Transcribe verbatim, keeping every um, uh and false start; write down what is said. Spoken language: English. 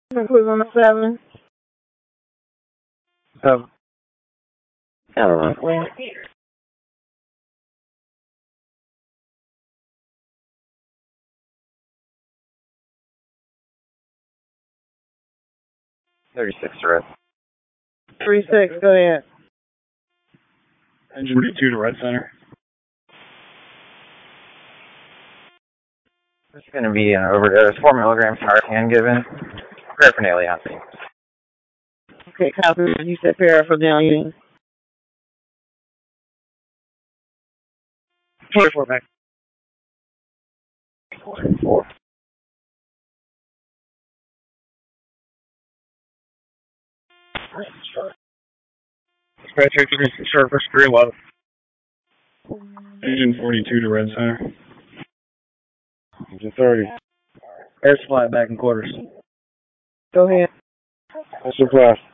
Put on the seven. Um, I don't know. Well, thirty-six to red. three six. Go ahead. Engine forty-two to red center. There's going to be an overdose. Four milligrams Narcan given. Paraphernalia. Okay, copy. You said paraphernalia. twenty-four back. Four. Dispatcher three surface three low. Engine forty-two to red center. Engine thirty. Air supply back in quarters. Go ahead. That's your flash.